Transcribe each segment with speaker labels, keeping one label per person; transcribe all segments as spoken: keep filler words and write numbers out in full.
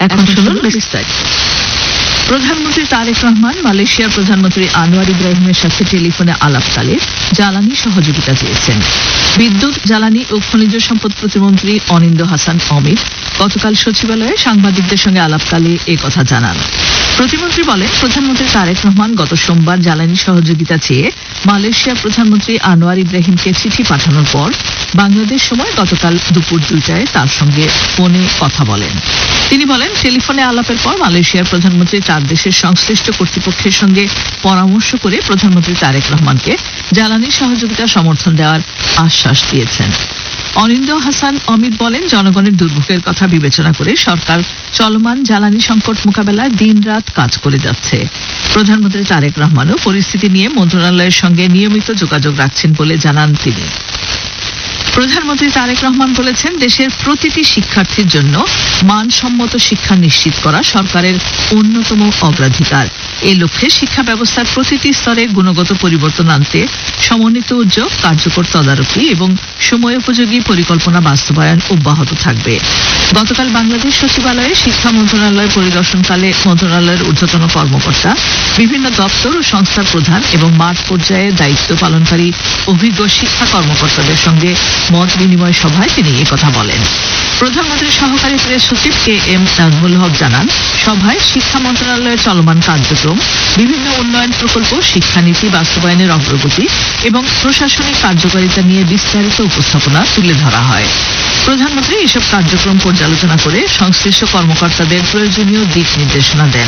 Speaker 1: এখন শুনুন বিস্তারিত। প্রধানমন্ত্রী তারেক রহমান মালয়েশিয়ার প্রধানমন্ত্রী আনোয়ার ইব্রাহিমের সাথে টেলিফোনে আলাপকালে জ্বালানি সহযোগিতা চেয়েছেন। বিদ্যুৎ, জ্বালানি ও খনিজ সম্পদ প্রতিমন্ত্রী অনিন্দ হাসান অমিত গতকাল সচিবালয়ে সাংবাদিকদের সঙ্গে আলাপকালে এ কথা জানান। প্রতিমন্ত্রী বলেন, প্রধানমন্ত্রী তারেক রহমান গত সোমবার জ্বালানি সহযোগিতা চেয়ে মালয়েশিয়ার প্রধানমন্ত্রী আনোয়ার ইব্রাহিমকে চিঠি পাঠানোর পর বাংলাদেশ সময় গতকাল দুপুর দুইটায় তার সঙ্গে ফোনে কথা বলেন। তিনি বলেন, টেলিফোনে আলাপের পর মালয়েশিয়ার প্রধানমন্ত্রী চার দেশের সংশ্লিষ্ট কর্তৃপক্ষের সঙ্গে পরামর্শ করে প্রধানমন্ত্রী তারেক রহমানকে জ্বালানি সহযোগিতা সমর্থন দেওয়ার আশ্বাস দিয়েছেন। অনিন্দ হাসান অমিত বলেন, জনগণের দুর্ভোগের কথা বিবেচনা করে সরকার চলমান জ্বালানি সংকট মোকাবেলায় দিনরাত কাজ করে যাচ্ছে। প্রধানমন্ত্রী তারেক রহমানও পরিস্থিতি নিয়ে মন্ত্রণালয়ের সঙ্গে নিয়মিত যোগাযোগ রাখছেন বলে জানান তিনি। প্রধানমন্ত্রী তারেক রহমান বলেছেন, দেশের প্রতিটি শিক্ষার্থীর জন্য মানসম্মত শিক্ষা নিশ্চিত করা সরকারের অন্যতম অগ্রাধিকার। এই লক্ষ্যে শিক্ষা ব্যবস্থার প্রতিটি স্তরে গুণগত পরিবর্তন আনতে সমন্বিত উদ্যোগ, কার্যকর তদারকি এবং সময়োপযোগী পরিকল্পনা বাস্তবায়ন অব্যাহত থাকবে। গতকাল বাংলাদেশ সচিবালয়ে শিক্ষা মন্ত্রণালয় পরিদর্শনকালে মন্ত্রণালয়ের ঊর্ধ্বতন কর্মকর্তা, বিভিন্ন দপ্তর ও সংস্থার প্রধান এবং মাঠ পর্যায়ে দায়িত্ব পালনকারী অভিজ্ঞ শিক্ষা কর্মকর্তাদের সঙ্গে মত বিনিময় সভায় তিনি একথা বলেন। প্রধানমন্ত্রীর সহকারী প্রেস সচিব কে এম নাজমুল হক জানান, সভায় শিক্ষা মন্ত্রণালয়ের চলমান কার্যক্রম, বিভিন্ন উন্নয়ন প্রকল্প, শিক্ষানীতি বাস্তবায়নের অগ্রগতি এবং প্রশাসনিক কার্যকারিতা নিয়ে বিস্তারিত উপস্থাপনা তুলে ধরা হয়। প্রধানমন্ত্রী এসব কার্যক্রম পর্যালোচনা করে সংশ্লিষ্ট কর্মকর্তাদের প্রয়োজনীয় দিক নির্দেশনা দেন।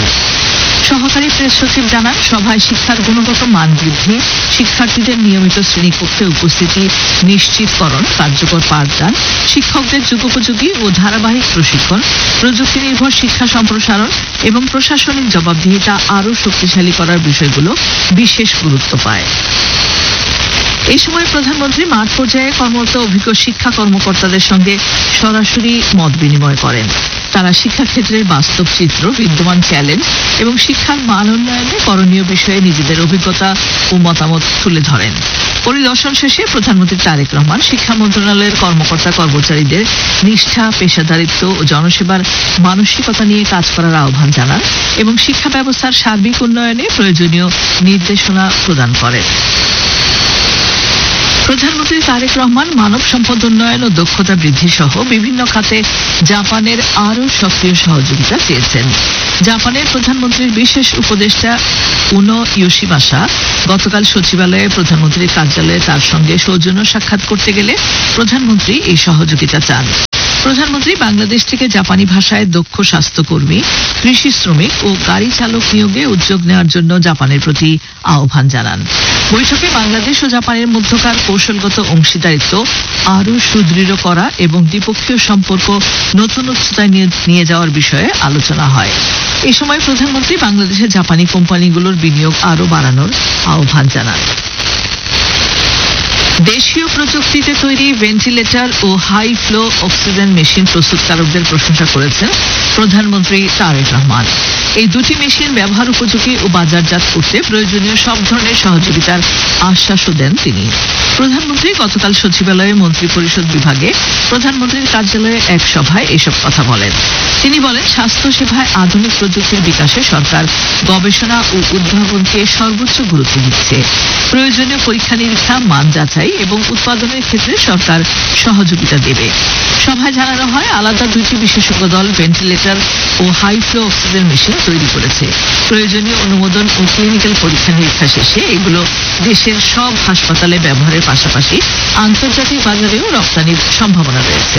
Speaker 1: সহকারী প্রেস সচিব জানান, সভায় শিক্ষার গুণগত মান বৃদ্ধি, শিক্ষার্থীদের নিয়মিত শ্রেণীকক্ষে উপস্থিতি নিশ্চিতকরণ, কার্যকর পাঠদান, শিক্ষকদের যুগোপযোগী ও ধারাবাহিক প্রশিক্ষণ, প্রযুক্তি নির্ভর শিক্ষা সম্প্রসারণ এবং প্রশাসনিক জবাবদিহিতা আরও শক্তিশালী করার বিষয়গুলো বিশেষ গুরুত্ব পায়। এই সময় প্রধানমন্ত্রী মাঠ পর্যায়ে কর্মরত অভিজ্ঞ শিক্ষা কর্মকর্তাদের সঙ্গে সরাসরি মত বিনিময় করেন। তারা শিক্ষাক্ষেত্রের বাস্তব চিত্র, বিদ্যমান চ্যালেঞ্জ এবং শিক্ষার মান উন্নয়নে করণীয় বিষয়ে নিজেদের অভিজ্ঞতা ও মতামত তুলে ধরেন। পরিদর্শন শেষে প্রধানমন্ত্রী তারেক রহমান শিক্ষা মন্ত্রণালয়ের কর্মকর্তা কর্মচারীদের নিষ্ঠা, পেশাদারিত্ব ও জনসেবার মানসিকতা নিয়ে কাজ করার আহ্বান জানান এবং শিক্ষা ব্যবস্থার সার্বিক উন্নয়নে প্রয়োজনীয় নির্দেশনা প্রদান করেন। প্রধানমন্ত্রী তারেক রহমান মানব সম্পদ উন্নয়ন ও দক্ষতা বৃদ্ধি সহ বিভিন্ন খাতে জাপানের আরও সক্রিয় সহযোগিতা চেয়েছেন। জাপানের প্রধানমন্ত্রীর বিশেষ উপদেষ্টা উনো ইয়োশিমাসা গতকাল সচিবালয়ে প্রধানমন্ত্রীর কার্যালয়ে তার সঙ্গে সৌজন্য সাক্ষাৎ করতে গেলে প্রধানমন্ত্রী এই সহযোগিতা চান। প্রধানমন্ত্রী বাংলাদেশ থেকে জাপানি ভাষায় দক্ষ স্বাস্থ্যকর্মী, কৃষি শ্রমিক ও গাড়ি চালক নিয়োগে উদ্যোগ নেওয়ার জন্য জাপানের প্রতি আহ্বান জানান। বৈঠকে বাংলাদেশ ও জাপানের মধ্যকার কৌশলগত অংশীদারিত্ব আরও সুদৃঢ় করা এবং দ্বিপক্ষীয় সম্পর্ক নতুন উচ্চতায় নিয়ে যাওয়ার বিষয়ে আলোচনা হয়। এ সময় প্রধানমন্ত্রী বাংলাদেশের জাপানি কোম্পানিগুলোর বিনিয়োগ আরও বাড়ানোর আহ্বান জানান। দেশীয় প্রযুক্তিতে তৈরি ভেন্টিলেটর ও হাই ফ্লো অক্সিজেন মেশিন প্রস্তুতকারকদের প্রশংসা করেছেন প্রধানমন্ত্রী তারেক রহমান। এই দুটি মেশিন ব্যবহার উপযোগী ও বাজারজাত করতে প্রয়োজনীয় সব ধরনের সহযোগিতার আশ্বাসও দেন তিনি। প্রধানমন্ত্রী গতকাল সচিবালয়ে মন্ত্রী পরিষদ বিভাগে প্রধানমন্ত্রীর কার্যালয়ে এক সভায় এসব কথা বলেন। তিনি বলেন, স্বাস্থ্য সেবায় আধুনিক প্রযুক্তির বিকাশে সরকার গবেষণা ও উদ্ভাবনকে সর্বোচ্চ গুরুত্ব দিচ্ছে। প্রয়োজনীয় পরীক্ষা নিরীক্ষা, মান যাচাই এবং উৎপাদনের ক্ষেত্রে সরকার সহযোগিতা দেবে। সভায় জানানো হয়, আলাদা দুইটি বিশেষজ্ঞ দল ভেন্টিলেটর ও হাই ফ্লো অক্সিজেন মেশিন তৈরি করেছে। প্রয়োজনীয় অনুমোদন ও ক্লিনিক্যাল পরীক্ষা নিরীক্ষা শেষে এগুলো দেশের সব হাসপাতালে ব্যবহারের পাশাপাশি আন্তর্জাতিক বাজারেও রপ্তানির সম্ভাবনা রয়েছে।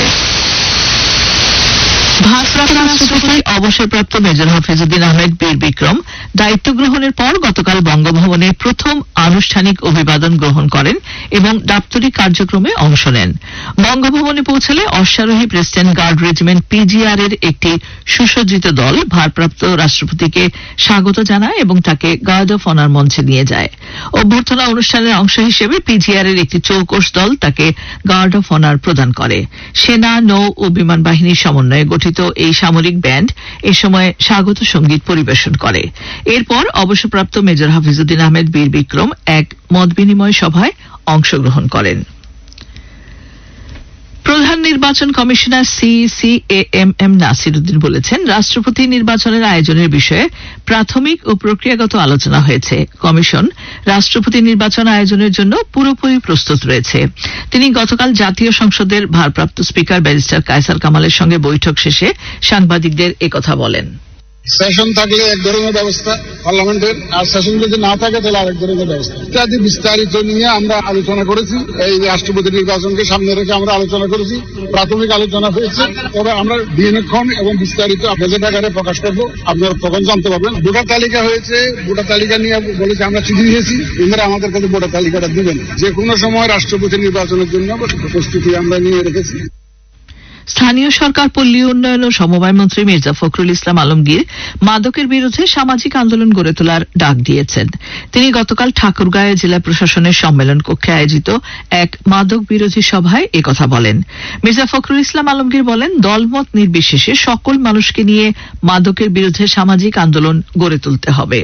Speaker 1: ভারপ্রাপ্ত রাষ্ট্রপতি অবসরপ্রাপ্ত মেজর হাফিজউদ্দিন আহমেদ বীর বিক্রম দায়িত্ব গ্রহণের পর গতকাল বঙ্গভবনে প্রথম আনুষ্ঠানিক অভিবাদন গ্রহণ করেন এবং দাপ্তরিক কার্যক্রমে অংশ নেন। বঙ্গভবনে পৌঁছালে অশ্বারোহী প্রেসিডেন্ট গার্ড রেজিমেন্ট পিজিআর এর একটি সুসজ্জিত দল ভারপ্রাপ্ত রাষ্ট্রপতিকে স্বাগত জানায় এবং তাকে গার্ড অফ অনার মঞ্চে নিয়ে যায়। অভ্যর্থনা অনুষ্ঠানের অংশ হিসেবে পিজিআর এর একটি চৌকস দল তাকে গার্ড অফ অনার প্রদান করে। সেনা, নৌ ও বিমান বাহিনীর সমন্বয়ে গঠিত এই সামরিক ব্যান্ড এ সময় স্বাগত সঙ্গীত পরিবেশন করে। এরপর অবসরপ্রাপ্ত মেজর হাফিজউদ্দিন আহমেদ বীর বিক্রম এক মত বিনিময় সভায় অংশগ্রহণ করেন। প্রধান নির্বাচন commissioner C C A M M Nasiruddin বলেছেন, রাষ্ট্রপতি নির্বাচনের আয়োজনের বিষয়ে প্রাথমিক ও প্রক্রিয়াগত আলোচনা হয়েছে। কমিশন রাষ্ট্রপতি নির্বাচন আয়োজনের জন্য পুরোপুরি প্রস্তুত রয়েছে। তিনি গতকাল জাতীয় সংসদের ভারপ্রাপ্ত স্পিকার ব্যারিস্টার কায়সার কামালের সঙ্গে বৈঠক শেষে সাংবাদিকদের একথা বলেন।
Speaker 2: সেশন থাকলে এক ধরনের ব্যবস্থা পার্লামেন্টের, আর সেশন যদি না থাকে তাহলে আরেক ধরনের ব্যবস্থা ইত্যাদি বিস্তারিত নিয়ে আমরা আলোচনা করেছি। এই রাষ্ট্রপতি নির্বাচনকে সামনে রেখে আমরা আলোচনা করেছি, প্রাথমিক আলোচনা হয়েছে। তবে আমরা দিনক্ষণ এবং বিস্তারিত গেজেট আকারে প্রকাশ করবো, আপনারা তখন জানতে পারবেন। ভোটার তালিকা হয়েছে, ভোটার তালিকা নিয়ে বলেছে আমরা চিঠি দিয়েছি, এনারা আমাদের কাছে ভোটার তালিকাটা দিবেন। যে কোনো সময় রাষ্ট্রপতি নির্বাচনের জন্য প্রস্তুতি আমরা নিয়ে রেখেছি।
Speaker 1: স্থানীয় সরকার, পল্লী উন্নয়ন ও সমবায় মন্ত্রী মির্জা ফখরুল ইসলাম আলমগীর মাদকের বিরুদ্ধে সামাজিক আন্দোলন গড়ে তোলার ডাক দিয়েছেন। তিনি গতকাল ঠাকুরগাঁও জেলা প্রশাসনের সম্মেলন কক্ষে আয়োজিত এক মাদক বিরোধী সভায় একথা বলেন। মির্জা ফখরুল ইসলাম আলমগীর বলেন, দলমত নির্বিশেষে সকল মানুষকে নিয়ে মাদকের বিরুদ্ধে সামাজিক আন্দোলন গড়ে তুলতে হবে।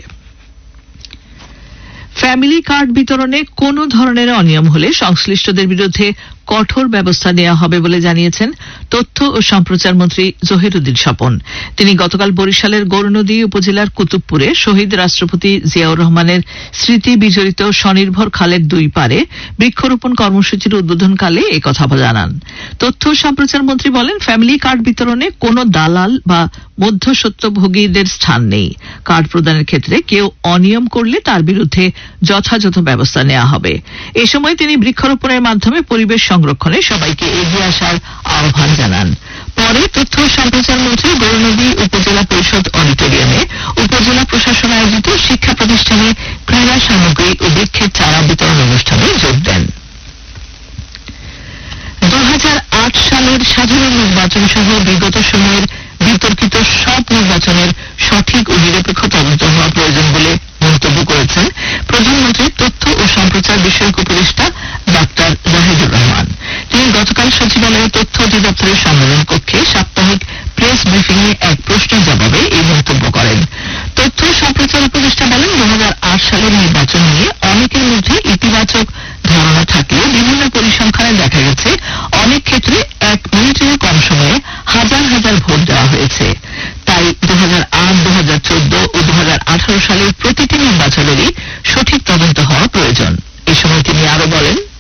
Speaker 1: ফ্যামিলি কার্ড বিতরণে কোন ধরনের অনিয়ম হলে সংশ্লিষ্টদের বিরুদ্ধে কঠোর ব্যবস্থা নেওয়া হবে বলে জানিয়েছেন তথ্য ও সম্প্রচার মন্ত্রী জহিরুদ্দিন স্বপন। তিনি গতকাল বরিশালের গৌরনদী উপজেলার কুতুবপুরে শহীদ রাষ্ট্রপতি জিয়াউর রহমানের স্মৃতি বিজড়িত স্বনির্ভর খালের দুই পারে বৃক্ষরোপণ কর্মসূচির উদ্বোধনকালে একথা জানান। তথ্য ও সম্প্রচার মন্ত্রী বলেন, ফ্যামিলি কার্ড বিতরণে কোন দালাল বা মধ্যস্বত্বভোগীদের স্থান নেই। কার্ড প্রদানের ক্ষেত্রে কেউ অনিয়ম করলে তার বিরুদ্ধে যথাযথ ব্যবস্থা নেওয়া হবে। এ সময় তিনি বৃক্ষরোপণের মাধ্যমে পরিবেশ সংরক্ষণে সবাইকে এগিয়ে আসার আহ্বান জানান। পরে তথ্য ও সম্প্রচার মন্ত্রী গৌরনদী উপজেলা পরিষদ অডিটোরিয়ামে উপজেলা প্রশাসন আয়োজিত শিক্ষা প্রতিষ্ঠানে ক্রীড়া সামগ্রী ও বৃক্ষের চারা বিতরণ অনুষ্ঠানে যোগ দেন। দু হাজার আট সালের সাধারণ নির্বাচন সহ বিগত সময়ের বিতর্কিত সব নির্বাচনের সঠিক ও নিরপেক্ষ তদন্ত হওয়া প্রয়োজন বলে মন্তব্য করেছেন প্রধানমন্ত্রীর তথ্য ও সম্প্রচার বিষয়ক উপদেষ্টা ডাক্তার জাহিদুর রহমান। তিনি গতকাল সচিবালয়ে তথ্য অধিদপ্তরের সম্মেলন কক্ষে সাপ্তাহিক প্রেস ব্রিফিংয়ে এক প্রশ্নের জবাবে এই মন্তব্য করেন। তথ্য ও সম্প্রচার উপদেষ্টা বলেন, দু হাজার আট সালের নির্বাচন নিয়ে অনেকের মধ্যে ইতিবাচক ধারণা থাকলেও বিভিন্ন পরিসংখ্যানে দেখা গেছে অনেক ক্ষেত্রে এক মিনিটের কম সময়ে হাজার হাজার ভোট দেওয়া হয়েছে। তাই দু হাজার আট দু হাজার চোদ্দ ও দু হাজার আঠারো সালের প্রতিটি নির্বাচনেরই সঠিক তদন্ত হওয়া প্রয়োজন। এ সময় তিনি আরো বলেন,